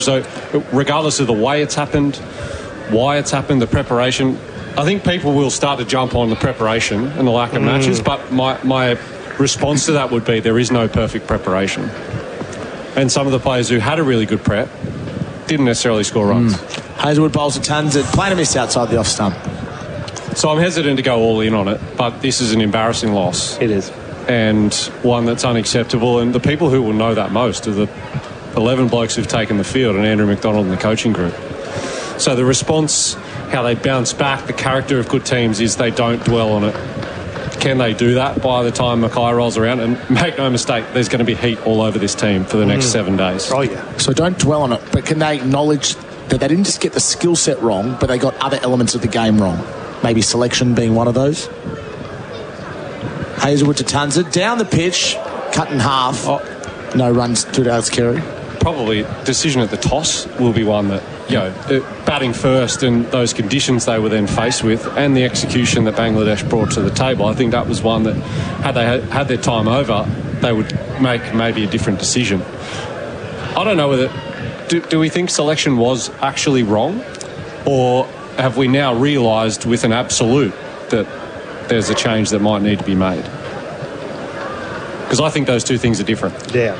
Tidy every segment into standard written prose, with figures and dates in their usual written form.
So regardless of the way it's happened, why it's happened, the preparation, I think people will start to jump on the preparation and the lack of matches, but my response to that would be there is no perfect preparation. And some of the players who had a really good prep didn't necessarily score runs. Hazlewood bowls to Tunzit, playing a miss outside the off stump. So I'm hesitant to go all in on it, but this is an embarrassing loss. It is. And one that's unacceptable, and the people who will know that most are the 11 blokes who've taken the field and Andrew McDonald and the coaching group. So the response, how they bounce back, the character of good teams is they don't dwell on it. Can they do that by the time Mackay rolls around? And make no mistake, there's going to be heat all over this team for the next 7 days. Oh, yeah. So don't dwell on it, but can they acknowledge that they didn't just get the skill set wrong, but they got other elements of the game wrong? Maybe selection being one of those? Hazlewood to Tunzit, down the pitch, cut in half. No runs to Alex Carey. Probably decision at the toss will be one that, batting first and those conditions they were then faced with and the execution that Bangladesh brought to the table, I think that was one that had they had their time over, they would make maybe a different decision. I don't know whether... Do we think selection was actually wrong, or have we now realised with an absolute that there's a change that might need to be made? Because I think those two things are different. Yeah.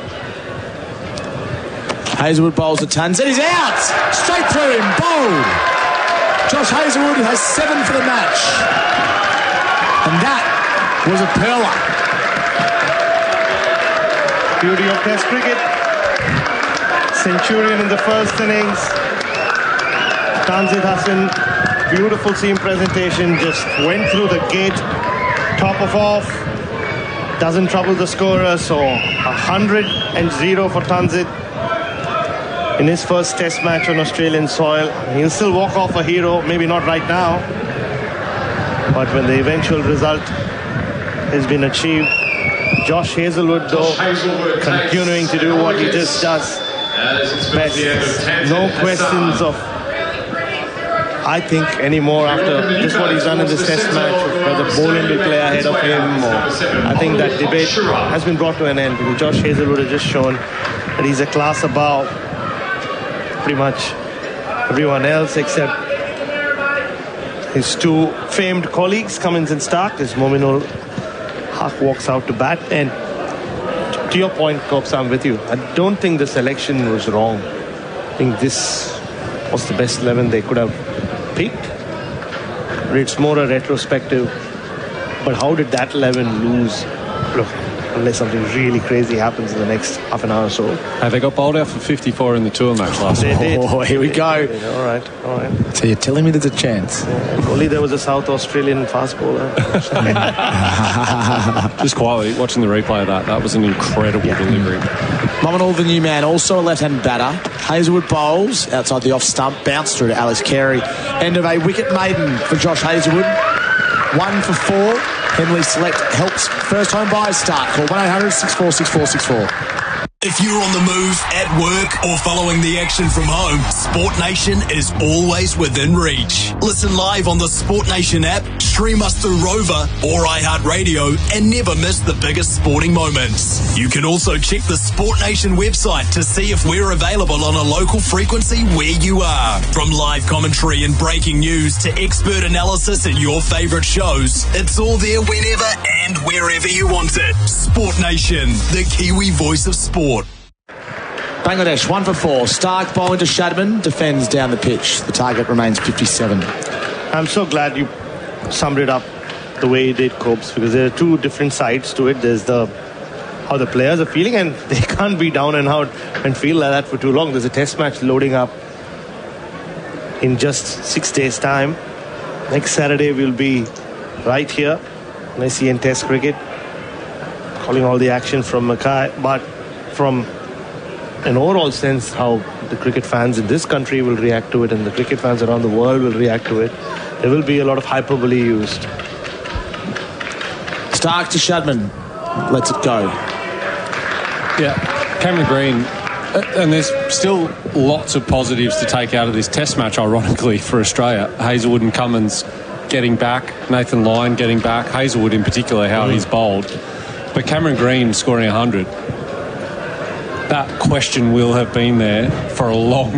Hazlewood bowls to Tunzit. He's out! Straight through him. Bowled. Josh Hazlewood has 7 for the match. And that was a pearler. Beauty of Test cricket. Centurion in the first innings. Tanzit Hassan, beautiful seam presentation, just went through the gate, top of off, doesn't trouble the scorer, so 100-0 for Tanzit in his first test match on Australian soil. He'll still walk off a hero, maybe not right now, but when the eventual result has been achieved, Josh Hazlewood, though, continuing to do what he just does best. No questions of, I think, anymore after just what he's done in this test match, whether Boland will play ahead of him, or I think that debate has been brought to an end because Josh Hazlewood has just shown that he's a class above pretty much everyone else except his two famed colleagues, Cummins and Stark, as Mominul Haq walks out to bat. And to your point, Cobbs, I'm with you. I don't think the selection was wrong. I think this was the best 11 they could have picked. But it's more a retrospective. But how did that 11 lose? Look, unless something really crazy happens in the next half an hour or so. They got bowled out for 54 in the tour match last night. They did. Oh, here we go. All right. So you're telling me there's a chance? Yeah, if only there was a South Australian fast bowler. Just quietly watching the replay of that was an incredible delivery. Mominul, the new man, also a left-hand batter. Hazlewood bowls outside the off stump, bounce through to Alex Carey. End of a wicket maiden for Josh Hazlewood. 1 for 4. Henley Select helps first home buyers start. Call 1-800-646464. If you're on the move, at work, or following the action from home, Sport Nation is always within reach. Listen live on the Sport Nation app, stream us through Rover or iHeartRadio, and never miss the biggest sporting moments. You can also check the Sport Nation website to see if we're available on a local frequency where you are. From live commentary and breaking news to expert analysis and your favourite shows, it's all there whenever and wherever you want it. Sport Nation, the Kiwi voice of sport. Bangladesh 1 for 4. Stark bowling to Shadman, defends down the pitch. The target remains 57. I'm so glad you summed it up the way you did, Copes, because there are two different sides to it. There's how the players are feeling, and they can't be down and out and feel like that for too long. There's a test match loading up in just 6 days' time. Next Saturday we'll be right here on SEN Test Cricket, calling all the action from Mackay, but from an overall sense how the cricket fans in this country will react to it and the cricket fans around the world will react to it. There will be a lot of hyperbole used. Stark to Shadman. Lets it go. Yeah, Cameron Green, and there's still lots of positives to take out of this test match, ironically, for Australia. Hazlewood and Cummins getting back, Nathan Lyon getting back, Hazlewood in particular, how he's bowled. But Cameron Green scoring 100, that question will have been there for a long